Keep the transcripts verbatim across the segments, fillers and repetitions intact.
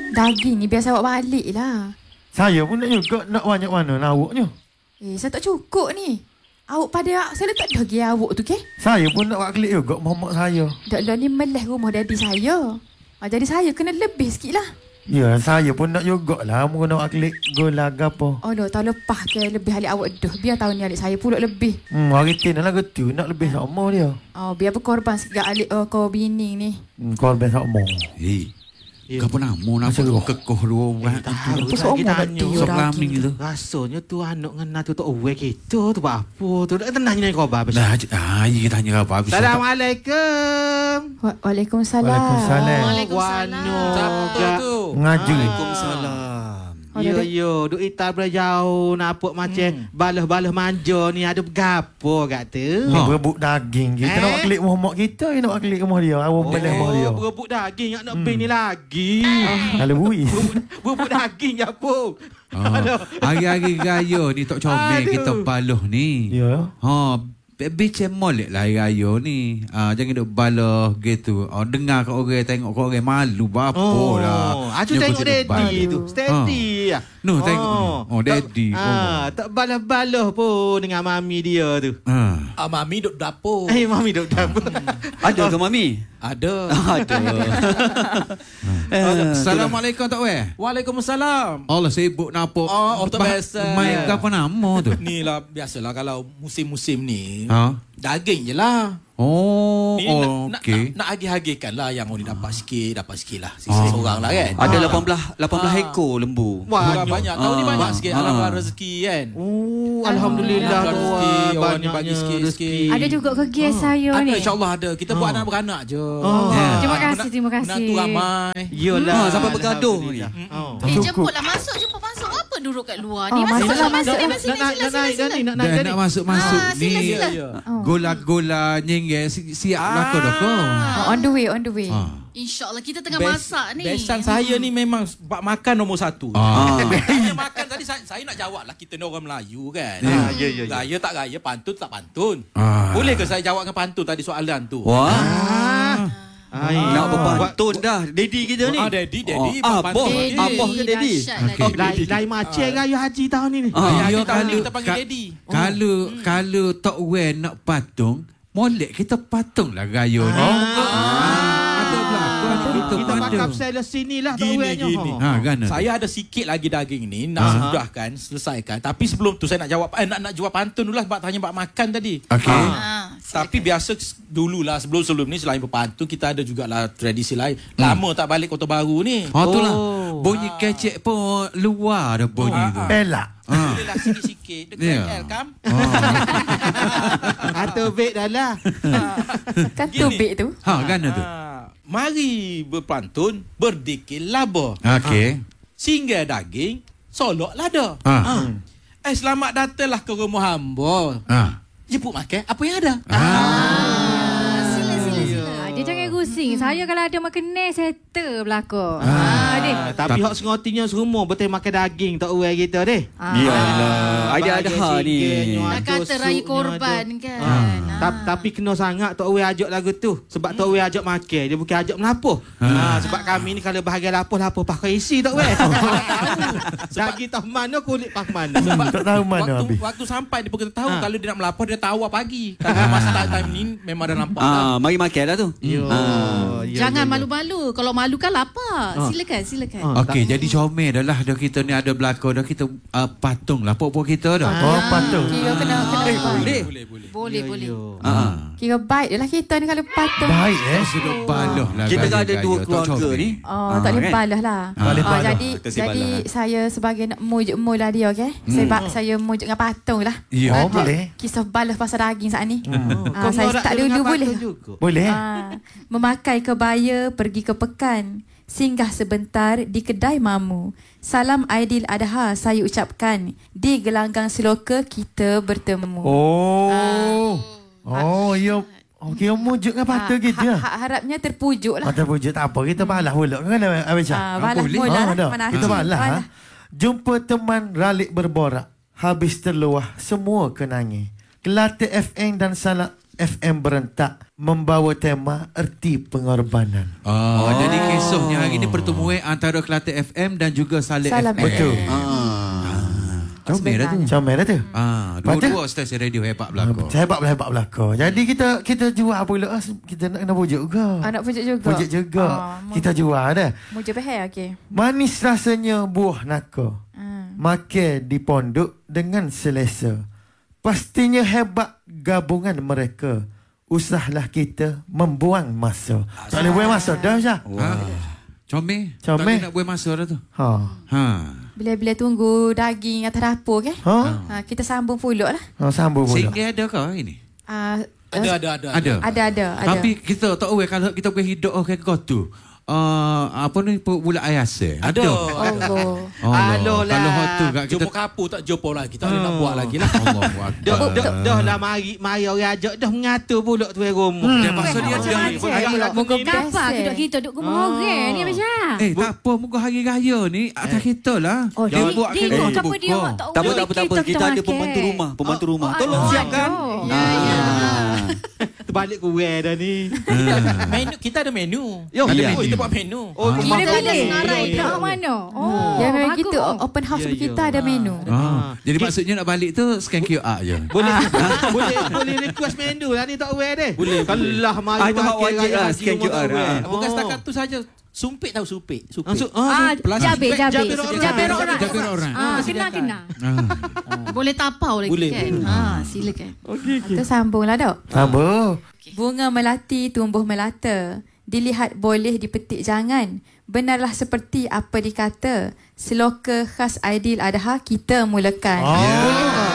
Daging ni biasa awak balik lah. Saya pun nak juga nak banyak mana lauknya. Eh, saya tak cukup ni. Awak pada saya letak bagi awak tu, ke? Saya pun nak buat klik juga mak saya. Dak lah ni meleh rumah daddy saya. Ah, jadi saya kena lebih sikit lah. Ya, saya pun nak juga lah. Mungkin nak buat klik gula ke apa. Oh, dah tahun lepas ke lebih alik awak dah. Biar tahun ni alik saya pula lebih. Hmm, hari tina lah gitu. Nak lebih sama dia. Oh, biar berkorban sikit alik oh, kau bini ni. Hmm, korban sama. Hei. Kau pernah mau nak kekoh lu orang Apa seorang nak dia laming itu. Rasanya tu anak ngena tu tak aware kita tu apa tu. Dak tenangnya kau apa. Dah, ah, ya tanya apa habis. Assalamualaikum. Wa- Waalaikumsalam. Waalaikumsalam. Waalaikumsalam. Siapa tu? Ngaji. Waalaikumsalam. Yo yo, duk ita berjauh nampak macam balah-balah manja ni ada bergapo kat tu. Ni berebut daging. Kita Eh? nak buat klik rumah mak kita. Kita nak buat klik rumah dia. Awak boleh rumah dia. Oh, berebut daging nak nak hmm. ni lagi. Kalau bui. Berebut daging ya apa? Oh, hari-hari raya ni tok comel Aduh. kita baluh ni. Ya. Ha, becek molek lah hari raya ni. Ah, jangan duk balah gitu. Oh, dengar kat orang tengok kat orang malu apa Oh, lah. Acu tengok daddy tu. Steady. Ha. No, tengok. Oh, daddy. Ah, tak balah-balah pun dengan mami dia tu. Ha. Ah, Mami duduk dapur. Eh, mami duk dapur. Ada ke Mami? Ada. Ada. Eh, Assalamualaikum Tok Weh. Waalaikumsalam. Allah sibuk nampak. Oh, oh, tak biasa. Main ke apa nama tu? Ni lah biasalah kalau musim-musim ni. Ha? Daging je lah. Oh, Ni oh nak, okey. nak, nak agih-agihkan lah yang orang ni dapat sikit, dapat sikit lah. Sisa seorang lah kan. Ada lapan belas lapan belas Ah. ekor lembu. Wah, banyak. Tahun ni Ah. banyak sikit. Ah. Alhamdulillah rezeki kan. Oh, alhamdulillah Alhamdulillah tu. rezeki. Orang ni Banyaknya bagi sikit-sikit. rezeki. Ada juga kegiatan saya Ada ni. insyaAllah ada. Kita buat anak beranak je. Oh. Ya. Terima Ah, kasih, nak- terima kasih. Nak tu ramai. Yolah. Ha, sampai bergaduh Alhamdulillah. ni. Oh. Eh, jemputlah masuk, jemput masuk. Apa duduk kat luar ni? Oh, Masuk, masuklah, masuk, masuk. masuk. Nak naik, nak naik dah ni, nak naik Dah dah nak ni. masuk-masuk Ah, ni. sila, sila. Oh. Gola-gola nyengge si- siap belakang dah kau. Oh, on the way, on the way. Ha. InsyaAllah kita tengah Best- masak ni. Besan saya ni memang bak makan nombor satu. Ah. Saya makan tadi saya, saya nak jawab lah, kita ni orang Melayu kan. Ah, ya, ya, ya. Raya tak raya, pantun tak pantun. Ah. Boleh ke saya jawab dengan pantun tadi soalan tu? Wah. Ai, Nak berpantun dah. Daddy kita ni. Ah, daddy, daddy. Oh, buat abah. pantun. Daddy, Abah ke daddy? dahsyat lah Okey. daddy. Lai lai macam raya haji tahun ni ni. Ah. Raya Ya, tahun ni kalau- kita panggil ka- daddy. Kalau kalau Tok Wen nak patung, molek kita patung lah raya ni. Ah, ada belakang kita Kita ada. pakap sales sini lah tak Gini, wetnya. gini. Ha, kan. Saya ada sikit lagi daging ni nak Ah. sudahkan, selesaikan. Tapi sebelum tu saya nak jawab eh, nak nak jawab pantun dulu lah sebab tanya bab makan tadi. Okey. Ah, Tapi biasa dululah sebelum-sebelum ni selain berpantun kita ada jugalah tradisi lain. Lama tak balik Kota Baru ni. Ha tu lah. Oh. Bunyi kecek pun luar dah bunyi tu. Pelak. Ha. Boleh lah sikit-sikit. Dekat Ya. L kam. Atau beg dah lah. Kan Gini. tubik tu. Ha kan tu. Ah, mari berpantun, berdikir laba. Okey. Singgah daging, solok lada. Ha. Ah. Eh, selamat datanglah ke rumah hamba. Ha. Jemput makan apa yang ada. Ah, sila, sila, sila. Ah, dia jangan rusing. Saya kalau ada makan nasi, settle belakang. Ah. Ah, deh. Ah, tapi hak sengotinya semua betul makan daging tak uai kita deh. Ah. Yalah. Ada-ada ha ni. Nak kata raya korban kan. Ah. Ah. Ta- tapi kena sangat Tok Wei ajak lagu tu. Sebab Tok Wei ajak makan. Dia bukan ajak melapuh. Ha. Sebab kami ni kalau bahagian lapuh, lapuh pakai isi Tok Wei. Daging tak mana, kulit pak mana. Sebab Tak tahu mana waktu, habis. waktu sampai dia pun kita tahu Ah. kalau dia nak melapor dia tahu awal pagi. Kalau masa time, time ni memang dah nampak. Ah, mari makan lah tu. Yo. Ah. Ya, Jangan ya, ya. malu-malu. Kalau malu kan lapar. Silakan, silakan. Ah. Okey, jadi comel dah lah dah kita ni ada belakang dah kita uh, patung lah pok-pok kita dah. Oh, patut. Kira kena kena Eh, baik. boleh. Boleh, boleh. Boleh, boleh. Ha. Kira baik je lah kita ni kalau patung. Baik eh. Sudah balah lah. Kita kan ada gaya-gaya dua Tok keluarga Comel. ni. Oh, Ah, tak boleh kan? balas lah. Boleh Ah, balas. jadi Kasih jadi balas. saya sebagai nak mujuk mu lah dia, okey. Sebab saya mujuk dengan patung lah. Ya. Oh, Ah, boleh. Kisah balas pasal daging saat ni. Ah, Kau saya nak start dengar dulu patut boleh. juga. Boleh. Ah, memakai kebaya pergi ke pekan. Singgah sebentar di kedai mamu. Salam Aidil Adha saya ucapkan. Di gelanggang seloka kita bertemu. Oh. Oh, ya. Oh, kira mujuk dengan patut Ah, gitu ha- ya. ha- harapnya terpujuk lah. Patut pujuk tak apa. Kita balas pula kan Abisha. Ah, balas boleh. mula lah. dah. Mana Kita hati. balas. Balas. Ha? Jumpa teman ralik berborak. Habis terluah semua kenangan. Kelate F M dan salah F M berentak membawa tema erti pengorbanan. Oh, oh. Jadi kisahnya hari ini pertemuan antara Kelantan F M dan juga Saleh Salam F M. Betul. Ah. Comel dah tu. Comel dah tu. Ah, dua-dua stesen radio hebat belakang. Hebat-hebat belakang. Jadi kita kita jual pula. Kita nak kena pujuk juga. Ah, nak pujuk juga. Pujuk juga. Oh, kita jual dah. Muja behel okey. Manis rasanya buah naka. Hmm. Makan di pondok dengan selesa. Pastinya hebat gabungan mereka. Usahlah kita membuang masa. Tak boleh buang masa dah Syah. Ha. Comel. Comel. Tak boleh nak buat masa dah tu. Ha. Ha. Bila-bila tunggu daging atas dapur ke? Ha. Ha, kita sambung pulak lah. Ha sambung pula. Singgah ada kau hari ni? Uh, Ada, ada, ada. Ada. Ada, ada, ada. Tapi kita tak tahu kalau kita boleh hidup oh, kayak kau tu. Uh, apa ni bulat ayase? Ada. Oh, Oh, Aloh lah. Kalau hot tu kat kita Jumpa kapur tak jumpa lagi. Tak boleh nak buat lagi lah. Allah Dah, Akbar. dah, dah lah mari, mari orang ajak dah mengatur pula tu rumah. Dia pasal dia Macam dia. macam hari lagu Muka ni. best. Apa duduk kita duduk rumah orang ni Abang. Eh, tak apa. Muka hari raya ni atas kita lah. Oh, dia dia buat dia kedai ikut apa buka. dia awak tak Tak apa, tak apa, tak apa. Kita ada makan. pembantu rumah. Pembantu rumah. Tolong Oh, siapkan. aduh. Ya, ya. Terbalik ke wear dah ni. Menu, kita ada menu. Yo, Ada ya. Oh, menu. kita buat menu. Oh, Kita makan bila ni. senarai Ya, ya. nak mana? Oh, Ya memang bagus. gitu. Open house Ya, yeah, ya. kita ada menu. Ah, jadi maksudnya nak balik tu scan Q R je. Boleh boleh boleh request menu lah ni tak wear deh. Boleh, Kalah mari Ah, itu hak makan wajib raya lah, haji scan rumah Q R tak wear. lah. Bukan Oh. setakat tu saja. Sumpit tahu sumpit. Sumpit. Masuk Ah, Plastik. jabir, jabir. Jabir orang. Jabir orang. Jabir orang. Ah, kena kena. Ah. Boleh tapau lagi Boleh, kan. boleh. Ha, silakan. Kita sambunglah dok. Sambung. Bunga melati tumbuh melata. Dilihat boleh dipetik jangan. Benarlah seperti apa dikata. Seloka khas Aidil Adha kita mulakan. Oh. Boleh tak?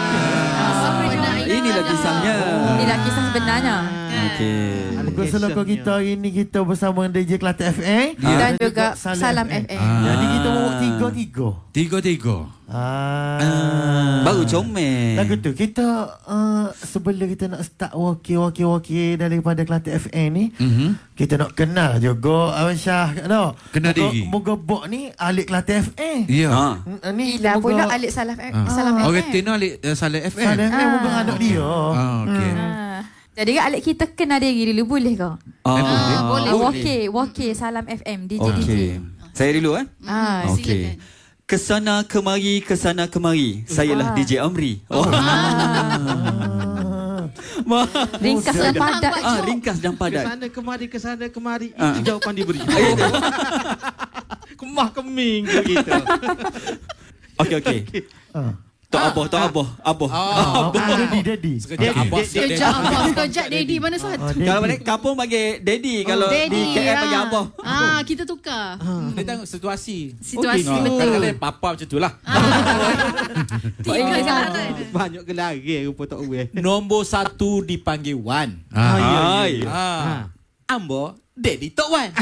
Inilah kisahnya. Inilah kisah sebenarnya. Okey. Muka selokor kita hari ni kita bersama D J Kelantan F M Dan juga Salam F M. Ah. Jadi kita bawa tiga-tiga. Tiga-tiga. Ah. Baru comel. Lagu tu kita uh, sebelum kita nak start wakil-wakil-wakil daripada Kelantan F M ni, Mhm. kita nak kenal juga Abang Syah no. Kenal moga, diri. Moga bok ni alik Kelantan F M. Ya. Ha. N- Ni Bila pula moga Alik Salam F Ah. Salam F M. Orang Tino alik uh, Saleh F M. Salah F M moga anak dia. Ah, okey. Ah. Jadi Alik kita kenal diri dulu boleh ke? Ah, boleh. Ah, wakil, wakil Salam F M D J D J. Okey. Saya dulu eh. Ah, Okey. Kesana kemari, kesana kemari. Sayalah Ah. D J Amri. Oh. Ma- ringkas dan padat. Ah, ringkas dan Ke padat. sana kemari, ke sana kemari. Ah. Itu jawapan diberi. Kemah keming ke kita. Okey, okey. Ah. Tok Aboh, Tok Aboh, Aboh. Ah, daddy daddy. Sekejap abah siap Sekejap abang, sekejap daddy mana satu? Ah, Kalau balik kampung bagi daddy, kalau di Daddy K L bagi ah. Aboh. Ah, kita tukar. Dia tengok situasi. Situasi Oh, betul. kadang-kadang papa macam tu lah. Tiga sekarang. Banyak gelari rupa tak wear. Nombor satu dipanggil Wan. Ah. Hai. Ah. Ambo, Daddy Tok Wan.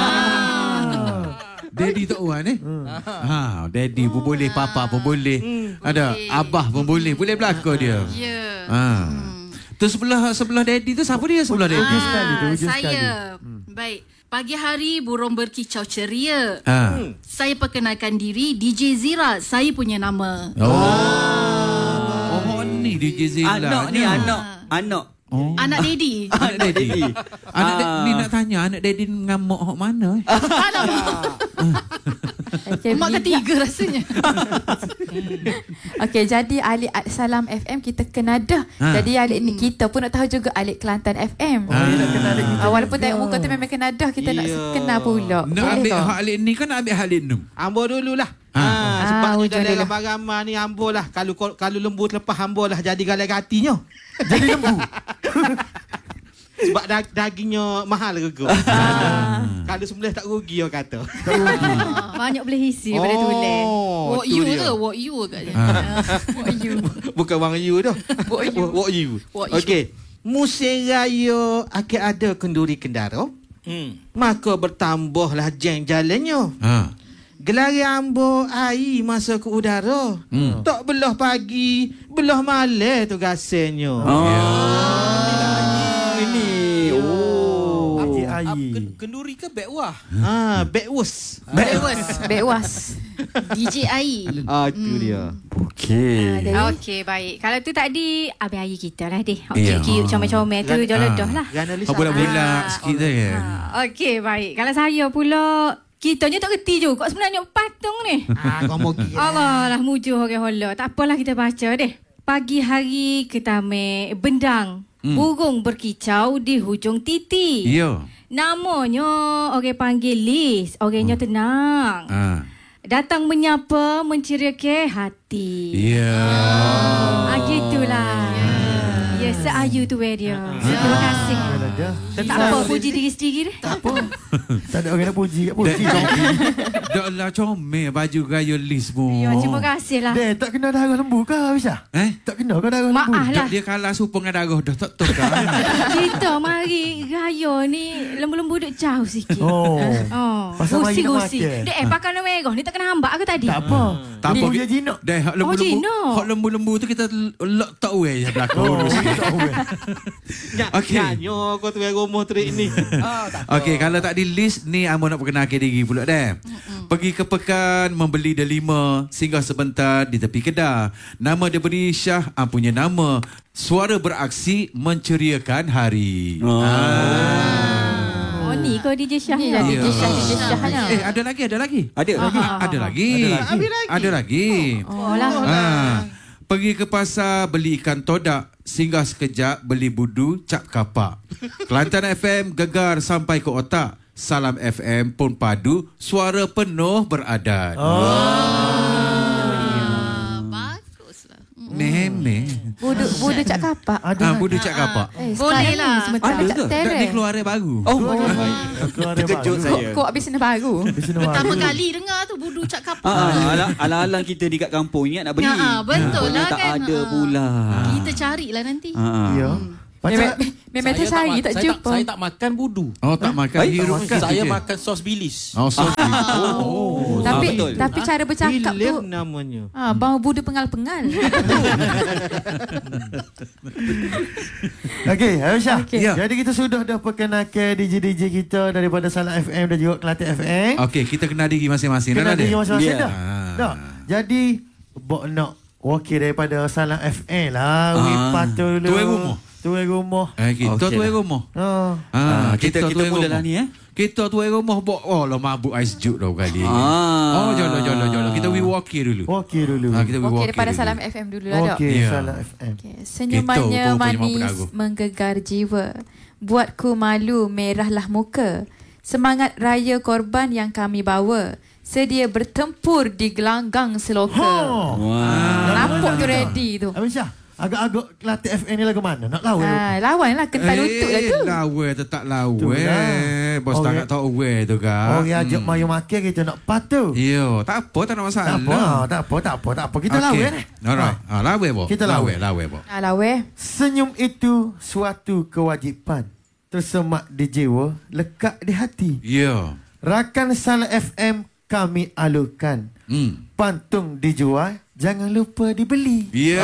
Daddy Tok Wan eh. Ha, daddy pun boleh, papa pun boleh. Ada boleh. abah pun boleh. Boleh belaka dia. Ya. Ha. Tu sebelah sebelah daddy tu siapa dia sebelah daddy? Ujung sekali tu, Ah, ujung sekali. saya. Baik. Pagi hari burung berkicau ceria. Ha. Saya perkenalkan diri D J Zira. Saya punya nama. Oh. Oh, ni D J Zila. Anak ni anak. Anak. Oh. Anak daddy. Anak daddy. Anak da- Ah. ni nak tanya anak daddy ngamuk hok mana eh? Okay, Mak ketiga rasanya. Okey, jadi Alik Salam F M kita kenal dah. Ha. Jadi Alik ni kita pun nak tahu juga Alik Kelantan F M. Oh, dia nak kenal alik kita. Ah, walaupun juga. tengok muka tu memang kenal dah, kita nak Ya. kenal pula. Nak Boleh ambil ke? hak Alik ni kan nak ambil Alik Num. Ambo dululah. Ah. Ah, sebab Ah, ni hujung dalam dulu. ramai-ramai ni ambo lah. Kalau kalau lembu terlepas ambo lah jadi galak hatinya. Jadi lembu. Sebab da- dagingnya mahal rego. Kalau sembelih tak rugi orang kata. Ah, banyak boleh isi daripada Oh, tulis. What tu you dia. ke? What you ke? What you? Bukan wang you tu. What you? What you. What you. Okey. Musim raya akan ada kenduri kendara. Hmm. Maka bertambahlah jeng jalannya. Ha. Gelari ambo air masa ke udara. Hmm. Tak belah pagi, belah malam tu rasanya. Oh. Ini. Oh. Okey Ap- air. ken- Kenduri ke bek wah? Ah, backwoods. Bagus. Bekwas. D J Ai. Ah, itu dia. Okey. Okey, baik. Kalau tu tadi Abang Ayi kita lah deh. Okey, Ya. cute comel-comel tu jodoh lah. Gana Lisa. Oh, bulat-bulat sikit je. Ah, Okey, baik. Kalau saya pula, kitanya tak kerti je. Kok sebenarnya patung ni. Ah, kau mau gila. Allah lah mujuh orang hola. Tak apalah kita baca deh. Pagi hari ketame bendang. Hmm. Burung berkicau di hujung titi. Ya. Namanya orang panggil Liz. Orangnya Hmm. tenang. Ah. Datang menyapa, menceriakan hati. Ya. Ah, gitulah. Ya, seayu tu eh dia. Terima kasih. Yalah dah. Tak apa, puji diri sendiri deh. Tak apa. Tak ada orang nak puji kat puji. Dah lah comel baju gaya Liz pun. Ya, terima kasih lah. Deh, tak kena darah lembu ke Aisyah? Eh? Tak kena ke darah lembu? Maaf lah. Dia kalah supung dengan darah dah tak tahu kan. Kita mari raya ni lembu-lembu duk jauh sikit. Oh. Oh. Pasal mari nak Gusi-gusi. makan. Dek, eh, pakai nama merah ni tak kena hambak ke tadi? Tak apa. Tak apa. Dia jinak. Dah hak lembu-lembu. jinak. Hak lembu-lembu tu kita lock tak away je belakang. Oh, tak apa. Nyak, Okey. nyanyo kau tu yang rumah trik ni. Okey, kalau tak di list ni Amo nak perkenalkan diri pula dah. Pergi ke pekan membeli delima, singgah sebentar di tepi kedai. Nama dia beri Syah, am punya nama. Suara beraksi menceriakan hari. Oh. Ah. Oh, ni kau D J Syah Ni ni. lah Ya. D J Syah, D J Syah ni. Eh, ada lagi, ada lagi. Ada. Ah, ah, Ada ah. lagi. Ada lagi. Oh lah. Ah. Pergi ke pasar beli ikan todak, singgah sekejap beli budu cap kapak. Kelantan F M gegar sampai ke otak. Salam F M pun padu, suara penuh beradat. Oh. Ah, baguslah. Meme. Budu budu cak kapak. Ada Ah, lagi. budu cap kapak. Eh, Boleh sekarang lah. ni sementara Ada cak ke? Dah terek. dia keluar hari baru. Oh, Keluar terkejut baru. saya. Kok habis kena baru. Di sini Pertama baru. kali dengar tu budu cak kapak. Ah, ala- ala-alang kita di kat kampung ingat nak beli. Ya, ah, betul Rupanya lah tak kan. ada Ah. pula. Kita carilah nanti. Ah, ah. Ya. Macam Memang Saya tersari ma- tak saya jumpa. Saya tak makan budu. Oh, tak makan Baik, hirup. tak makan. Saya je. makan sos bilis. Oh, so Oh, Tapi ah, betul. tapi cara bercakap Bilif tu namanya. ah bau budu pengal-pengal. Okey, Aisyah. Okey. Ya. Jadi kita sudah dah perkenalkan D J D J kita daripada Salam F M dan juga Kelantan F M. Okey, kita kenal diri masing-masing. Kenal Dah diri ada? masing-masing Ya. dah. Ah. Dah. Jadi Bok nak wakil daripada Salam F M Ah. lah. Wipat tu dulu. Tuan rumah. Tuan rumah. Eh, kita Okey tuan lah. rumah. Oh. Ah, Ah, kita kita tuan mulalah rumah. ni eh. Kita tuan rumah bok. Oh, lah mabuk ais juk dah kali. Ah. Oh, jolo jolo jolo. Kita we wakil dulu. Wakil dulu. Ah, kita we Okey, wakil. daripada dulu. Salam F M dulu lah, Dok. Okey, Ya. Salam F M. Okay. Senyumannya Kita pun punya mampu manis dagu. menggegar jiwa. Buatku malu merahlah muka. Semangat raya korban yang kami bawa. Sedia bertempur di gelanggang seloka. Oh. Wah. Nampak tu ready tu. Aisyah, agak-agak Kelantan F M ni lagu mana? Nak lawan? Ah, lawan lah, kental lutut lah tu. Eh, lawe tetap Tu lawe. lah. Bos Orang- tak nak tahu we tu kan. Orang yang ajak mayu makan kita nak patuh. Yo, tak apa, tak ada masalah. Tak apa, tak apa, tak apa, tak apa. Kita Okey. lawan eh. Alright. Ah, lawe bo. Kita lawe. lawe bo. Ah, lawe. Senyum itu suatu kewajipan. Tersemak di jiwa, lekat di hati. Yo. Rakan Salam F M kami alurkan. Hmm. Pantung dijual, jangan lupa dibeli. Ya.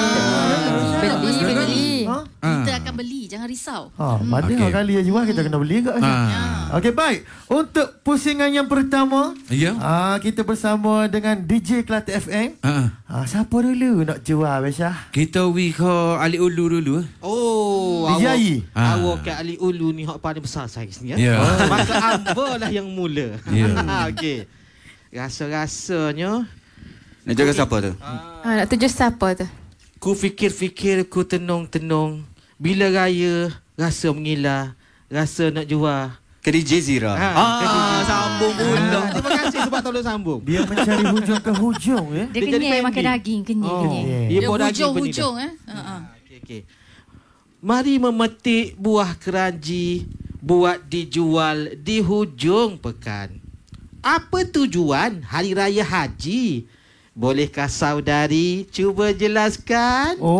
Beli, beli. Ha? Kita Ah. akan beli, jangan risau. Ha, mana Okey. kali dia jual kita kena beli kat. Ah. Okey, baik. Untuk pusingan yang pertama, Ya. ah kita bersama dengan D J Kelantan F M. Ah. Ah, siapa dulu nak jual, Aisyah? Kita we ke Ali Ulu dulu. Oh, D J awak, Ai. Ah. awak kat Ali Ulu ni hak paling besar saiz ni ya. Ya. Maka Amba lah yang mula. Ya. Okey. Rasa-rasanya Nak jaga siapa tu? Ah, nak tunjuk siapa tu? ku fikir-fikir, ku tenung-tenung. Bila raya, rasa mengilah, rasa nak jual. Ke D J Zira. Ha, Ah, ke D J. sambung Ah, pula. terima kasih sebab tolong sambung. Dia mencari hujung ke hujung ya. Dia Dia jadi kenyai makan pending. daging, kenyai, Oh. kenyai. Yeah. Dia Dia buat daging pun ni dah. hujung-hujung eh. Ha ah. Okey, okey. Mari memetik buah keranji, buat dijual di hujung pekan. Apa tujuan Hari Raya Haji? Bolehkah saudari cuba jelaskan? Oh.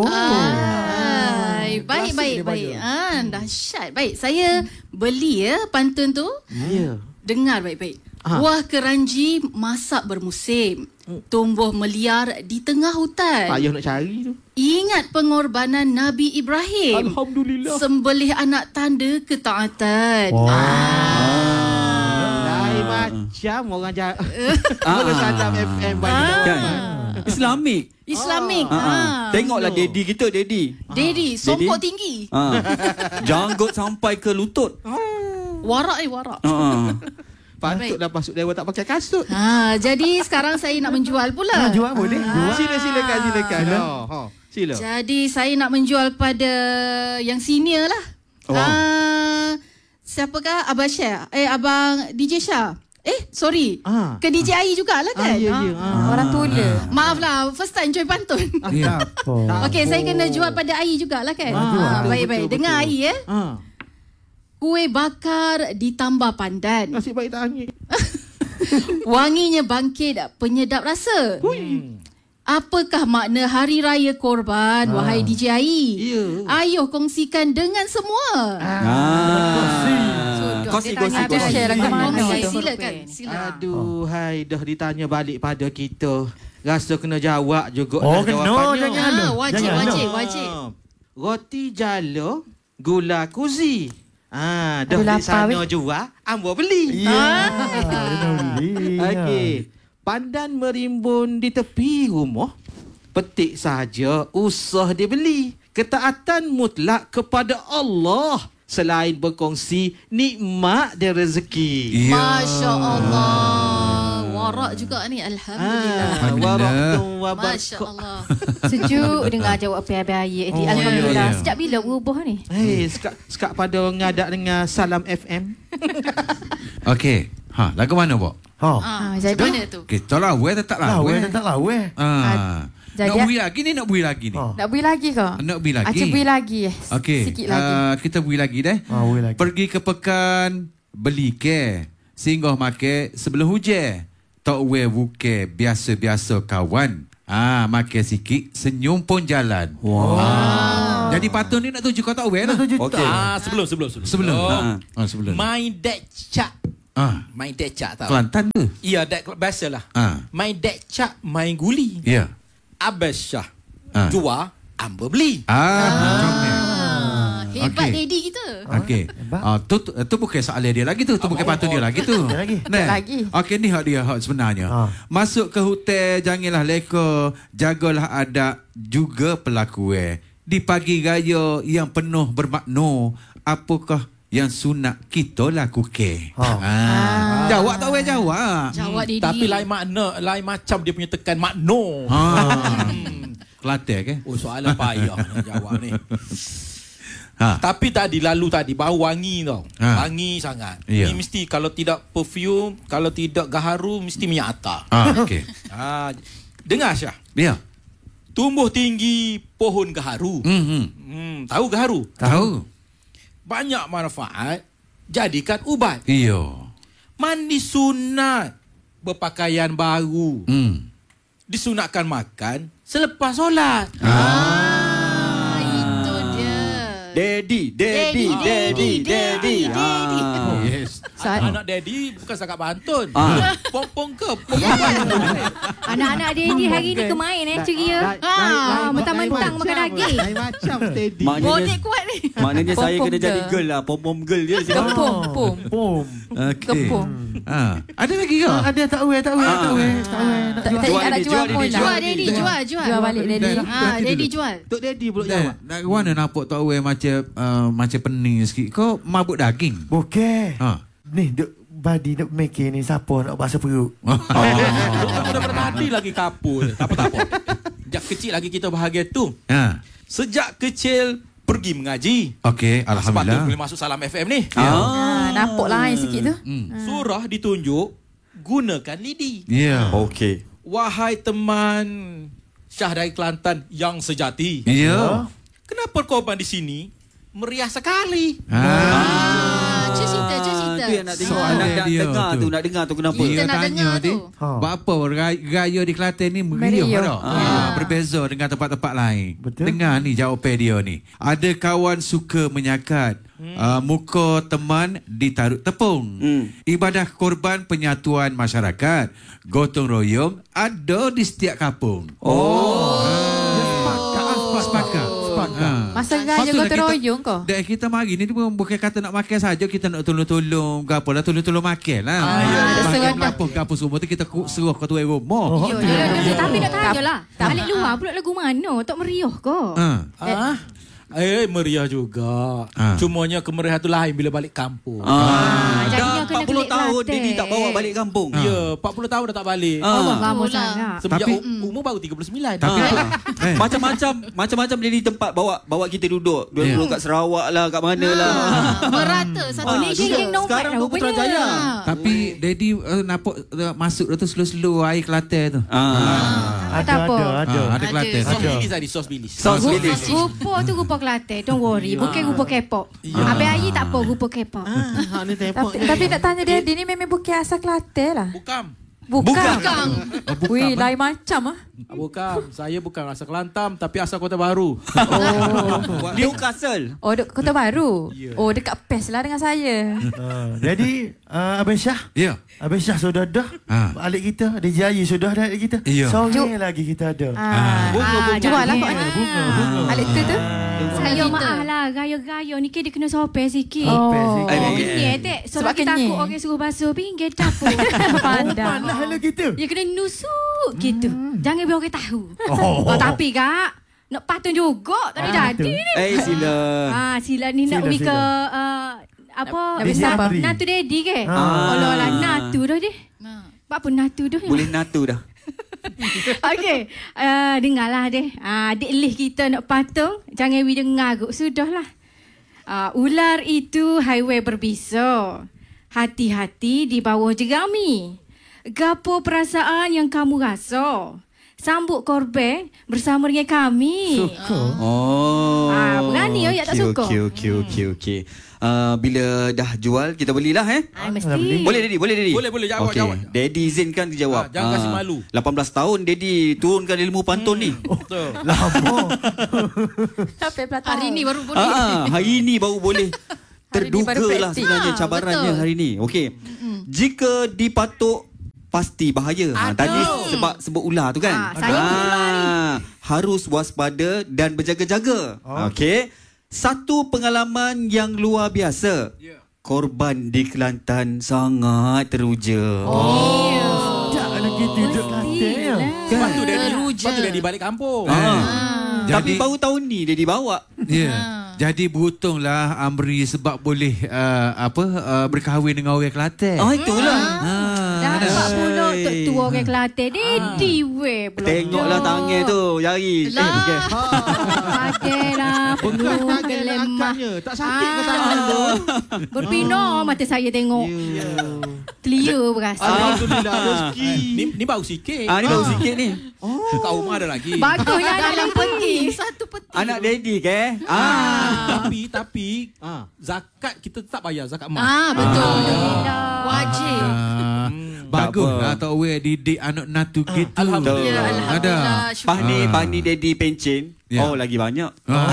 Ay, baik, baik, baik. Ah, dahsyat. Baik, saya beli ya pantun tu. Ya. Dengar baik-baik. Ah. Buah keranji masak bermusim. Tumbuh meliar di tengah hutan. Payah nak cari tu. Ingat pengorbanan Nabi Ibrahim. Alhamdulillah. Sembelih anak tanda ketaatan. Wow. Ah. Lain macam macam orang jahat. Ah. Orang Salam F M bagi Kan? jawapan. Islamik. Islamik. Ah, ah. Ah. Tengoklah Daddy kita, Daddy. Daddy, songkok Daddy? tinggi. Ah. Janggut sampai ke lutut. Warak eh, warak. Ah. Patutlah masuk dewan tak pakai kasut. Ha, jadi sekarang saya nak menjual pula. Ah, jual boleh. Jual. Sila silakan silakan. Ha, ha. Sila. Jadi saya nak menjual pada yang senior lah. Oh. Ah, siapakah? Abang Syah? Eh, Abang D J Syah? Eh, sorry. Ah. Ke D J Ai jugalah Ah, kan? ya ya. Ah, orang tula. Maaf lah, first time join pantun. Ya. Oh. Okey, saya kena jual pada Ai jugalah kan? Ah, Ah, betul, baik-baik. betul, Dengar betul. Ai eh. Ha. Kuih bakar ditambah pandan. Nasib baik tak angin. Wanginya bangkit penyedap rasa. Hui. Apakah makna Hari Raya Korban, wahai D J Ai? Ya. Ayuh kongsikan dengan semua. Ah. Sudah, Kongsi, dia kongsi, tanya kongsi. ada Share ke mana Kongsi, tu? silakan. Silakan. Aduh, hai dah ditanya balik pada kita. Rasa kena jawab juga Oh, dah kena. jawapannya. Jangan. Ah, wajib, Jangan. wajib, wajib. Ah. Roti jalo, gula kuzi. Ah, dah Aduh, di lapar, sana weh. jual, ambo beli. Ya. Kena beli. Okey. Pandan merimbun di tepi rumah. Petik saja, usah dibeli. Ketaatan mutlak kepada Allah selain berkongsi nikmat dan rezeki. Ya. Masya Allah. Warak juga ni. Alhamdulillah. Ah, waraktum wa Masya barakatuh. Allah. Sejuk dengar jawab apa-apa ayat. Oh, Alhamdulillah. ya, ya. Sejak bila berubah ni? Hei, sekak, sekak pada ngadak dengan Salam F M. Okey. Ha, lagu mana, Bok? Ha. Ah, jadi- mana tu? Kita lah, weh tetap lah. Lawe Weh. tak lawe. Ah. Jadi- Nak bui lagi ni, nak bui lagi ni. Ha. Nak bui lagi ke? Nak bui lagi. Acik bui lagi. eh. Okey. Sikit lagi. Uh, kita bui lagi deh. Ha, bui lagi. Pergi ke pekan, beli ke. Singgah make sebelum hujan. Tok we buke biasa-biasa kawan. Ah, makan sikit, senyum pun jalan. Wow. Ah. Jadi patut ni nak tuju kau tok we lah. Tujuh Okey. Ah, sebelum sebelum sebelum. Sebelum. Ah. Ah, sebelum. My dad cak. Ah, My dad cak tahu. Kelantan tu. Iya, dad biasalah. Ah. My dad cak main guli. Ya. Abas Syah. Ah. Jual, ambo beli. Ah, comel. Ah, hebat Okey. daddy kita. Okey. Ah, tu tu, tu bukan soalan dia lagi tu, tu bukan patut dia lagi tu. Dia lagi. Nah. Lagi. Okey, ni hak dia hak sebenarnya. Ah. Masuk ke hotel, janganlah leka, jagalah adab juga pelaku eh. Di pagi raya yang penuh bermakna, apakah yang sunat kita lakukan? Ha. Ah. Jawab tak weh jawab. Jawab daddy. Tapi lain makna, lain macam dia punya tekan makna. Ha. Kelantan ke? Oh, soalan payah nak jawab ni. Ha. Tapi tadi lalu tadi bau wangi tau. Ha. Wangi sangat. Ya. Ni mesti kalau tidak perfume, kalau tidak gaharu mesti minyak atar. Ah, okey. Ha, dengar Syah. Ya. Tumbuh tinggi pohon gaharu. Hmm. hmm. Hmm, tahu gaharu? Tahu. Banyak manfaat, jadikan ubat. Iya. Mandi sunat, berpakaian baru. Hmm. Disunatkan makan selepas solat. Ah, itu dia. Daddy, daddy, daddy, daddy. Ah. Yes. Saat- Anak daddy bukan sangat pantun. Ah. Pompong ke? Anak-anak daddy hari ni kemain eh ceria. Ah, mentang-mentang makan daging. Lain macam steady. Bonek Maknanya, kuat ni. maknanya saya Pom-pom kena jadi ke? girl lah. Pom-pom girl dia. Kepung, pum. Pom. Okey. Kepung. Ha. Ada lagi ke? Ah, ada tak we, tak we, tak we, tak we. Nak Tak jual. tak ingat nak Daddy, jual jual pun Daddy, lah. Jual daddy, jual, jual. Jual balik daddy. Ah, daddy jual. Tok Daddy pula Dan, jawab. nak ke mana nampak tak we macam uh, macam pening sikit. Kau mabuk daging. Bukan. Ha. Ni, duk badi duk making ni siapa nak basuh perut. Daripada tadi lagi kapur. Tak apa, tak apa. Sejak kecil lagi kita bahagia tu. Ha. Sejak kecil pergi mengaji. Okey, Sepatutnya alhamdulillah. boleh masuk Salam F M ni. Ah, nampak lain sikit tu. Hmm. Surah ditunjuk, gunakan lidi. Ya. Okey. Wahai teman Syah dari Kelantan yang sejati. Ya. Kenapa korban di sini meriah sekali? Ha. Ah, cuba cerita, cuba cerita. Tu yang nak tengok. Soalan Nak, nak dia dengar tu. tu. Nak dengar tu kenapa. Kita Dia nak tanya dengar dia, tu. Ha. Apa raya, raya di Kelantan ni meriah Meriah. tak? Ah. Berbeza dengan tempat-tempat lain. Betul. Dengar ni jawapan dia ni. Ada kawan suka menyakat. Hmm. Uh, muka teman ditaruh tepung. Hmm. Ibadah korban penyatuan masyarakat. Gotong royong ada di setiap kampung. Oh. Sepakat. Sepakat. Sepakat. Ha. Masa raya Patutlah kita- royong kau. Dan kita mari ni bukan bukan kata nak makan saja, kita nak tolong-tolong gapo lah, tolong-tolong makan lah. Ah, ya, Makan seronok. gapo gapo semua tu kita ku- suruh ke tuan rumah. Ya, ya, ya. Tapi nak tanya lah. Balik luar pula lagu mana? Tak meriah ke? Ha. Ah. Eh, meriah juga. Ah. Cumanya kemeriahan tu lain bila balik kampung. Ah, jadinya dah kena empat puluh kelik tahun Kelantan. Dedi tak bawa balik kampung. Ya, empat puluh tahun dah tak balik. Ah. Allah, lama Itulah. sangat. Semenjak Tapi- u- umur baru tiga puluh sembilan. Tapi tu eh, Macam-macam macam-macam Dedi tempat bawa bawa kita duduk. Dua Ya. duduk kat Sarawak lah, kat mana lah. Ah, merata satu Ah, ni Malaysia. geng-geng nomad sekarang lah tu rupanya. Putrajaya. tapi Daddy uh, nampak uh, masuk tu slow-slow air Kelantan tu. Ah. Ada, tak apa. ada, ada. Ah, ada Kelantan. Sos Ada. bilis tadi, sos bilis. Sos Rupa, bilis. rupa tu rupa Kelantan. Don't worry. Bukan rupa K-pop. Habis air tak apa, rupa K-pop. Ah, ni tepok Tapi, tapi nak tanya dia, dia ni memang bukan asal Kelantan lah. Bukan. Bukan. Bukan. Wih, lain macam ah. Bukan. Saya bukan asal Kelantan tapi asal Kota Baru. Newcastle. Oh, dek Kota Baru. Ya. Oh, dekat PES lah dengan saya. Ah, jadi uh, Abang Syah, Ya. Abang Syah sudah dah. Ah. Balik kita, D J Ayi sudah dah alik kita. Ya. Sore lagi kita ada. Ah, Bunga-bunga. jual lah kau. Bunga, bunga, bunga. Alik tu tu. Saya Kita. maaf lah, gaya-gaya ni dia kena sopir sikit. Oh. Sikit. Eh, Oh, eh, kenyek dek. Sebab Sebab kita kenyek. takut orang suruh basuh pinggir dapur. Pandang. Mana hala kita? Ya kena nusuk gitu. Jangan biar orang tahu. Oh. Oh, tapi kak, nak patun juga. Tak ada Ah, jadi betul. ni. Eh sila. Ah, sila ni nak Sila, pergi ke sila. uh, apa? Nak pergi siapa? Natu Daddy ke? Ah. Oh lah, natu dah dia. Ah. Apa natu dah? Boleh natu dah. Okey, uh, dengarlah deh. Uh, adik lih kita nak patung, jangan we dengar gut. Sudahlah. Uh, ular itu highway berbisa. Hati-hati di bawah jerami. Gapo perasaan yang kamu rasa? Sambut korban bersama dengan kami. Suka. Oh. Ah, berani ya, tak Okey, suka. Okey, okey, okey, okey. Uh, bila dah jual, kita belilah eh. Ah, Dah mesti. beli. Boleh Daddy, boleh Daddy. Boleh, boleh, jawab, Okey, jawab. Daddy izinkan dia jawab. Ah, jangan kasi malu. lapan belas tahun Daddy turunkan ilmu pantun ni. Betul. Lama. Sampai pelatang. Hari ni baru boleh. Ah, hari ni baru boleh. Hari ni baru Terduga lah praktik. sebenarnya Ah, cabarannya betul. hari ni. Okey. Jika dipatuk pasti bahaya. Ha, Aduh. tadi sebab sebut ular tu kan. Ah, saya Ah, harus waspada dan berjaga-jaga. Oh. Okey. Satu pengalaman yang luar biasa. Ya. Korban di Kelantan sangat teruja. Oh. Tak lagi tidur Kelantan ya. Sebab tu dia Teruja. sebab tu dia balik kampung. Ah. Tapi Jadi- baru tahun ni dia dibawa. Ya. Jadi beruntunglah Amri sebab boleh uh, apa uh, berkahwin dengan orang Kelantan. Ah, itulah. Dah ada. empat puluh tok Hai. tua orang Kelantan. Daddy weh. belum Tengoklah dah. tangan tu, jari. Lah. okey. Adalah Bekas bulu tangan nak gelemah. angkatnya. Tak sakit ke tangan tu? Berpina mata saya tengok. Clear berasa. Alhamdulillah rezeki. Ni ni baru sikit. Ah, ni baru sikit ni. Kat rumah ada lagi. Bagusnya ada Dalam lagi. peti. Satu peti. Anak daddy ke? Ah. Tapi tapi Ah. zakat kita tetap bayar zakat emas. Ah, betul. Alhamdulillah. Wajib. Ah, bagus apa. lah tak we didik anak natu gitu. Alhamdulillah. Ya, Ada. Alhamdulillah. syukur. Pahni, Ah. pahni daddy pencen. Ya. Oh, lagi banyak. Ah.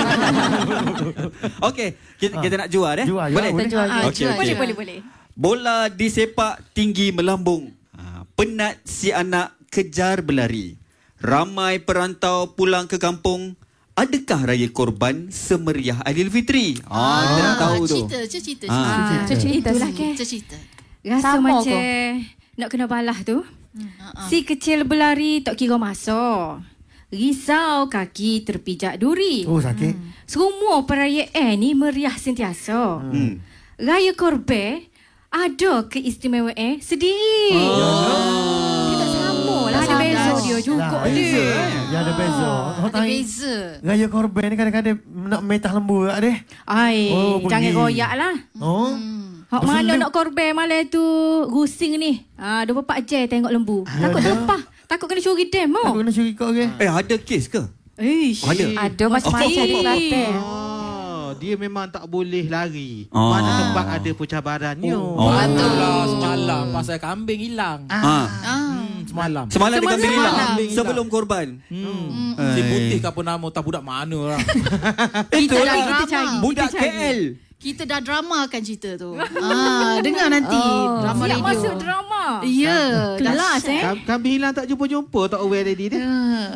Okey, kita, kita nak jual eh? Jual, jual, boleh? boleh. Jual, Ah, Okey, jual, okey. Boleh, boleh, boleh. Bola disepak tinggi melambung. Ha, penat si anak kejar berlari. Ramai perantau pulang ke kampung. Adakah raya korban semeriah Aidilfitri? Ah, kita nak tahu tu. Cerita, cerita, Ah. cerita. Macam itulah ke. Cerita. Rasa Sama macam nak kena balah tu. Si kecil berlari tak kira masa. Risau kaki terpijak duri. Oh sakit. Semua perayaan ni meriah sentiasa. Hmm. Raya Korban ada keistimewaan sendiri. Oh. Dia tak sama lah. Ada Tak beza sadar. dia juga Lah, beza. dia. Ya ada beza. Kau Ada tahu, beza. Raya korban ni kadang-kadang nak metah lembu tak deh. Ai, Oh, pergi. jangan royak lah. Oh. Hak Betul mana dia. nak korban malam tu rusing ni. Ah, dua puluh empat jam tengok lembu. Takut Ya. terpah. Takut kena curi dam Aku oh. kena curi kau ke? Eh, ada kes ke? Ish. Ada. Ada macam-macam di Kelantan. Oh, dia memang tak boleh lari. Ah. Mana tempat ada pencabarannya. Oh. Betul lah semalam pasal kambing hilang. Ha. Ah. Hmm, semalam. Semalam dia kambing hilang. Kambing hilang. Sebelum korban. Hmm. Eh. Si putih ke apa nama tak budak mana lah. Kita dah Kita drama. cari. Budak Kita K cari. L. Kita dah dramakan cerita tu. Ah, dengar nanti drama Siap radio. masuk drama. Ya, Kelas dahsyat. eh. Kam- Kambing hilang tak jumpa-jumpa tak aware tadi dia. Ya.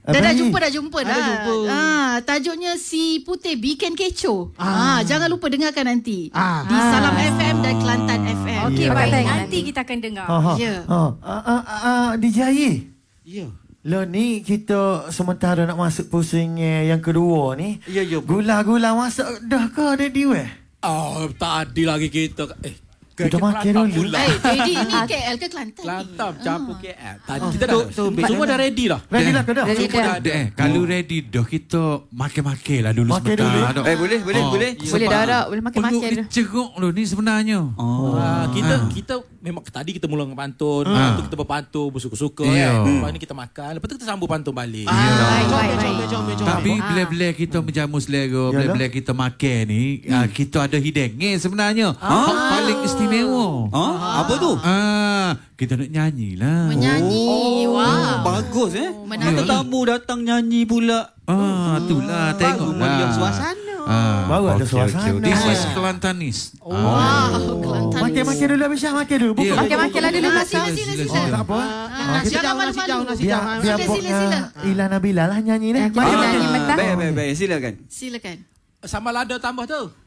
Dah, Apa dah ni? jumpa, dah jumpa Dah dah. jumpa. Ah, tajuknya Si Putih Bikin Kecoh. Ah. Ah. jangan lupa dengarkan nanti. Ah. Di Salam F M dan Kelantan F M. Okey, Ya. baik. Pakai Nanti nanti. kita akan dengar. Ha, ha. Ya. Ha. Ah, ah, ah, D J Ayi. Ya. Lo ni kita sementara nak masuk pusing eh, yang kedua ni. Ya, ya. Gula-gula masak dah ke Daddy weh? Oh, tadi lagi kita eh Kita makan dulu. pula. Eh, jadi ini K L ke Kelantan? Kelantan campur K L. Tadi Ah. kita dah Tu- tu, semua dah ready dah. Ready lah ke dah? Ready Semua dah ada. Eh, kalau ready dah kita makan-makan lah dulu Makan sebentar. dulu. Dok. Eh, boleh, boleh, Oh. boleh. Boleh dah, dah. Boleh Perut makan-makan ni dah. ceruk loh ni sebenarnya. Oh. Ah, kita Ah. kita memang tadi kita mula dengan pantun, Ah. lepas tu kita berpantun bersuka-suka Ya. kan. Lepas ni kita makan, lepas tu kita sambung pantun balik. Ah, baik, baik, baik. Jom, jom, jom. Tapi Ah. bila-bila kita menjamu selera, Yalah. bila-bila kita makan ni, ah, kita ada hidangan sebenarnya. Hak paling istimewa. Ah, apa tu? Ah, kita nak nyanyi lah. Menyanyi. Oh, Wah. bagus eh. menarik. Tamu datang nyanyi pula. Ah, itulah tengok meriah lah. suasana. Ah, Baru ada okey, suasana. okey. This is Ah. Kelantanis. Wow, Kelantan. Makan-makan dulu Abisha, makan dulu. Buka. Ya. Makan-makan lah dulu. Ah, sila, sila, Sila, sila. Oh, tak apa. Ah, Nasi jangan jauh, nasi malu-malu. jauh, nasi Biar jauh. biar Sila, Pok sila, sila. Ilana Bila lah nyanyi ni. Kita Mari, nyanyi mari. mentah. Baik, baik, baik. Silakan. Silakan. Sambal lada tambah tu.